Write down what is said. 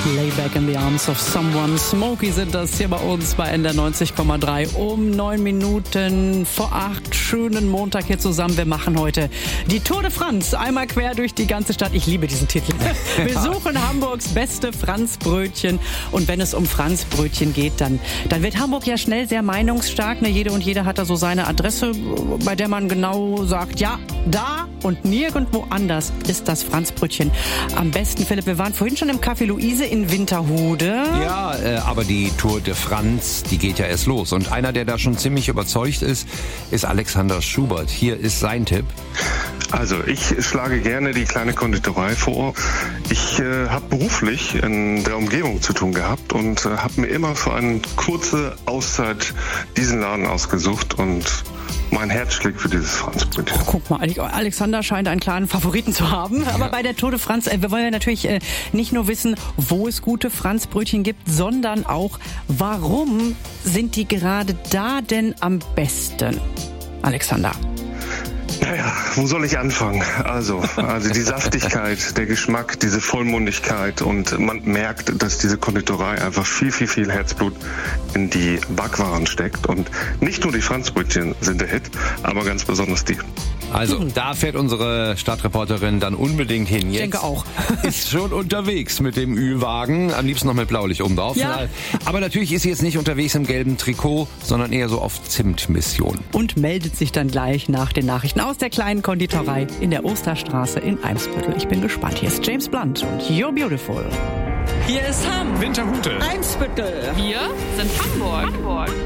Lay back in the arms of someone. Smokey sind das hier bei uns bei NDR 90,3 um 9 Minuten vor 8. Schönen Montag hier zusammen. Wir machen heute die Tour de France. Einmal quer durch die ganze Stadt. Ich liebe diesen Titel. Wir suchen Hamburgs beste Franzbrötchen. Und wenn es um Franzbrötchen geht, dann wird Hamburg ja schnell sehr meinungsstark. Ne? Jede und jeder hat da so seine Adresse, bei der man genau sagt, ja, da und nirgendwo anders ist das Franzbrötchen am besten. Philipp, wir waren vorhin schon im Café Luise in Winterhude. Ja, aber die Tour de France, die geht ja erst los. Und einer, der da schon ziemlich überzeugt ist Alexander Schubert. Hier ist sein Tipp. Also, ich schlage gerne die kleine Konditorei vor. Ich habe beruflich in der Umgebung zu tun gehabt und habe mir immer für eine kurze Auszeit diesen Laden ausgesucht und mein Herz schlägt für dieses Franzbrötchen. Oh, guck mal, Alexander scheint einen klaren Favoriten zu haben. Aber bei der Tour de France, wir wollen ja natürlich nicht nur wissen, wo es gute Franzbrötchen gibt, sondern auch, warum sind die gerade da denn am besten? Alexander. Naja, wo soll ich anfangen? Also die Saftigkeit, der Geschmack, diese Vollmundigkeit und man merkt, dass diese Konditorei einfach viel, viel, viel Herzblut in die Backwaren steckt und nicht nur die Franzbrötchen sind der Hit, aber ganz besonders die. Also, da fährt unsere Stadtreporterin dann unbedingt hin. Jetzt ich denke auch. Ist schon unterwegs mit dem Ü-Wagen, am liebsten noch mit Blaulicht oben drauf. Ja. Aber natürlich ist sie jetzt nicht unterwegs im gelben Trikot, sondern eher so auf Zimtmission. Und meldet sich dann gleich nach den Nachrichten aus der kleinen Konditorei in der Osterstraße in Eimsbüttel. Ich bin gespannt. Hier ist James Blunt und You're Beautiful. Hier ist Hamm. Winterhude. Eimsbüttel. Wir sind Hamburg.